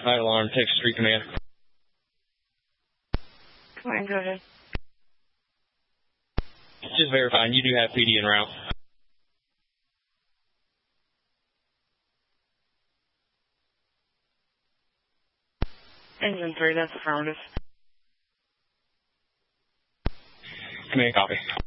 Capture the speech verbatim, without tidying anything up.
Night alarm, Texas Street Command. Command, go ahead. Just verifying, you do have P D en route. Engine three, that's affirmative. Command, copy.